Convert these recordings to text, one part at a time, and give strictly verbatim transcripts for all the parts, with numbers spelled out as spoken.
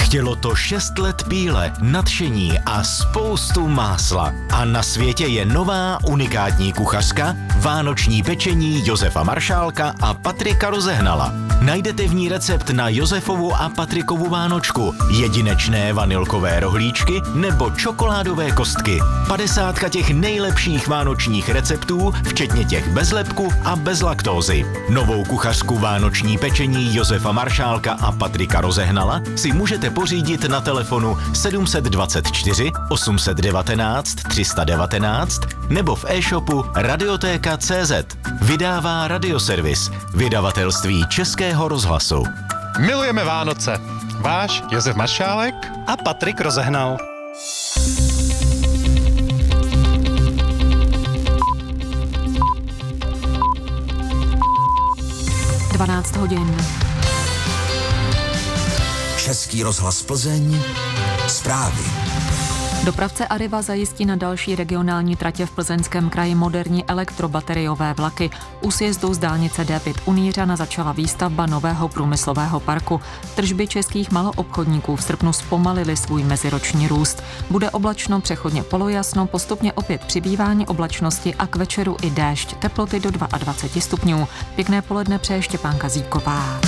Chtělo to šest let píle, nadšení a spoustu másla. A na světě je nová unikátní kuchařka, vánoční pečení Josefa Maršálka a Patrika Rozehnala. Najdete v ní recept na Josefovu a Patrikovu vánočku, jedinečné vanilkové rohlíčky nebo čokoládové kostky. Padesátka těch nejlepších vánočních receptů, včetně těch bez lepku a bez laktózy. Novou kuchařku vánoční pečení Josefa Maršálka a Patrika Rozehnala si můžete pořídit na telefonu sedm dvacet čtyři osm devatenáct tři sta devatenáct nebo v e-shopu radiotéka tečka cé zet. Vydává Radioservis, vydavatelství Českého rozhlasu. Milujeme Vánoce. Váš Josef Maršálek a Patrik Rozehnal. dvanáct hodin. Český rozhlas Plzeň, zprávy. Dopravce Arriva zajistí na další regionální tratě v Plzeňském kraji moderní elektrobateriové vlaky. U sjezdu z dálnice D pět u Nýřana začala výstavba nového průmyslového parku. Tržby českých maloobchodníků v srpnu zpomalily svůj meziroční růst. Bude oblačno, přechodně polojasno, postupně opět přibývání oblačnosti a k večeru i déšť. Teploty do dvacet dva stupňů. Pěkné poledne přeje Štěpánka Zíková.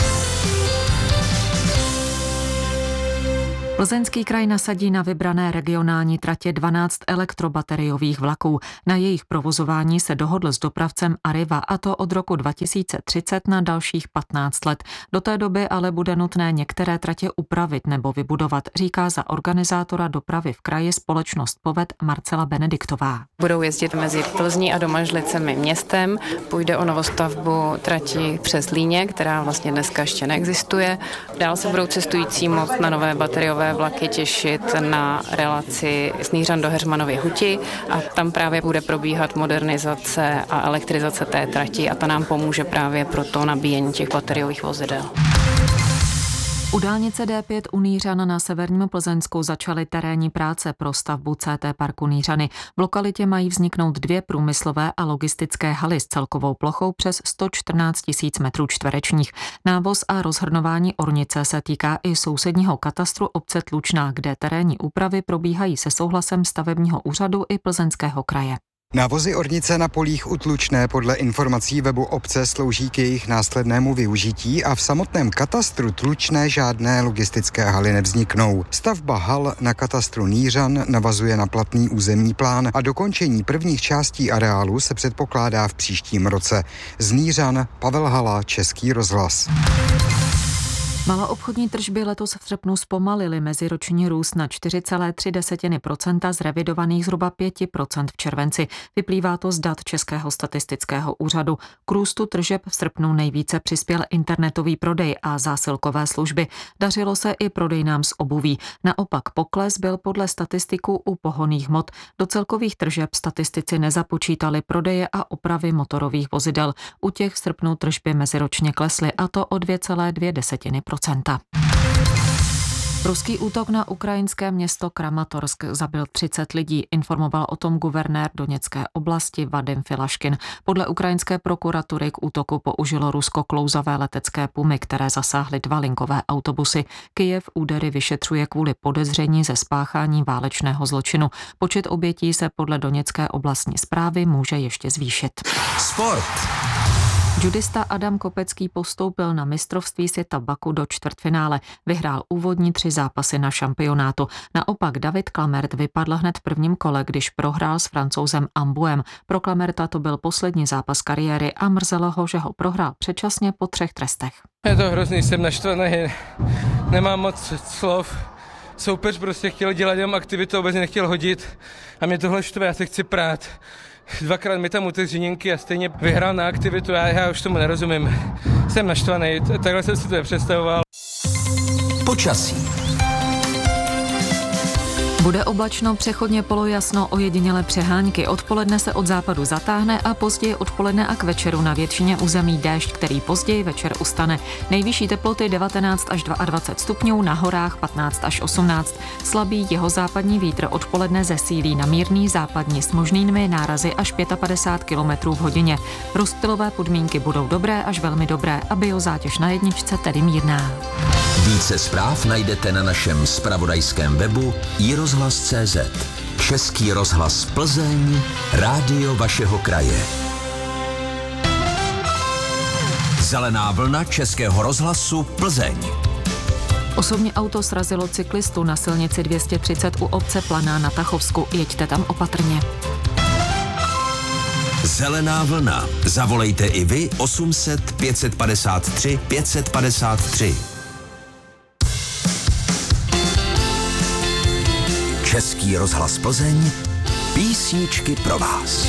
Plzeňský kraj nasadí na vybrané regionální tratě dvanáct elektrobateriových vlaků. Na jejich provozování se dohodl s dopravcem Arriva, a to od roku dva tisíce třicet na dalších patnáct let. Do té doby ale bude nutné některé tratě upravit nebo vybudovat, říká za organizátora dopravy v kraji společnost Poved Marcela Benediktová. Budou jezdit mezi Plzní a Domažlicemi městem. Půjde o novostavbu trati přes Líně, která vlastně dneska ještě neexistuje. Dál se budou cestující moct na nové bateriové vlaky těšit na relaci Snířan do Heřmanovy Huti a tam právě bude probíhat modernizace a elektrizace té trati a ta nám pomůže právě pro to nabíjení těch bateriových vozidel. U dálnice D pět u Nýřana na severním Plzeňsku začaly terénní práce pro stavbu C T parku Nýřany. V lokalitě mají vzniknout dvě průmyslové a logistické haly s celkovou plochou přes sto čtrnáct tisíc metrů čtverečních. Návoz a rozhrnování ornice se týká i sousedního katastru obce Tlučná, kde terénní úpravy probíhají se souhlasem stavebního úřadu i Plzeňského kraje. Návozy ornice na polích u Tlučné podle informací webu obce slouží k jejich následnému využití a v samotném katastru Tlučné žádné logistické haly nevzniknou. Stavba hal na katastru Nýřan navazuje na platný územní plán a dokončení prvních částí areálu se předpokládá v příštím roce. Z Nýřan Pavel Hala, Český rozhlas. Maloobchodní tržby letos v srpnu zpomalily meziroční růst na čtyři celé tři procenta z revidovaných zhruba pět procent v červenci. Vyplývá to z dat Českého statistického úřadu. K růstu tržeb v srpnu nejvíce přispěl internetový prodej a zásilkové služby. Dařilo se i prodejnám z obuví. Naopak pokles byl podle statistiků u pohonných hmot. Do celkových tržeb statistici nezapočítali prodeje a opravy motorových vozidel. U těch v srpnu tržby meziročně klesly, a to o dvě celé dvě procenta. Ruský útok na ukrajinské město Kramatorsk zabil třicet lidí, informoval o tom guvernér Doněcké oblasti Vadim Filaškin. Podle ukrajinské prokuratury k útoku použilo Rusko klouzavé letecké pumy, které zasáhly dva linkové autobusy. Kyjev údery vyšetřuje kvůli podezření ze spáchání válečného zločinu. Počet obětí se podle Doněcké oblastní správy může ještě zvýšit. Sport. Judista Adam Kopecký postoupil na mistrovství světa Baku do čtvrtfinále. Vyhrál úvodní tři zápasy na šampionátu. Naopak David Klamert vypadl hned v prvním kole, když prohrál s Francouzem Ambuem. Pro Klamerta to byl poslední zápas kariéry a mrzelo ho, že ho prohrál předčasně po třech trestech. Je to hrozný, jsem naštvaný, nemám moc slov. Soupeř prostě chtěl dělat jenom aktivitu, vůbec nechtěl hodit a mě tohle štve, já se chci prát. Dvakrát mi tam utek z žiněnky a stejně vyhrál na aktivitu, já, já už tomu nerozumím. Jsem naštvaný, takhle jsem si to nepředstavoval. Počasí. Bude oblačno, přechodně polojasno, ojedinělé přehánky. Odpoledne se od západu zatáhne a později odpoledne a k večeru na většině území déšť, který později večer ustane. Nejvyšší teploty devatenáct až dvacet dva stupňů, na horách patnáct až osmnáct. Slabý jihozápadní vítr odpoledne zesílí na mírný západní s možnými nárazy až padesát pět kilometrů v hodině. Rozptylové podmínky budou dobré až velmi dobré a biozátěž na jedničce tedy mírná. Více zpráv najdete na našem zpravodajském webu i rozhlas tečka cé zet. Český rozhlas Plzeň, rádio vašeho kraje. Zelená vlna Českého rozhlasu Plzeň. Osobní auto srazilo cyklistu na silnici dvě stě třicet u obce Planá na Tachovsku. Jeďte tam opatrně. Zelená vlna. Zavolejte i vy osm set pět padesát tři pět padesát tři. Český rozhlas Plzeň. Písničky pro vás.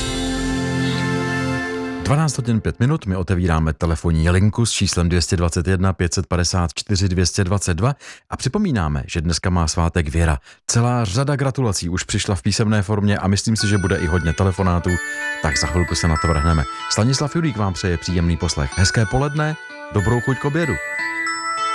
dvanáct hodin pět minut, my otevíráme telefonní linku s číslem dvě stě dvacet jedna pět padesát čtyři dvě stě dvacet dva a připomínáme, že dneska má svátek Věra. Celá řada gratulací už přišla v písemné formě a myslím si, že bude i hodně telefonátů, tak za chvilku se na to vrhneme. Stanislav Julík vám přeje příjemný poslech. Hezké poledne, dobrou chuť k obědu.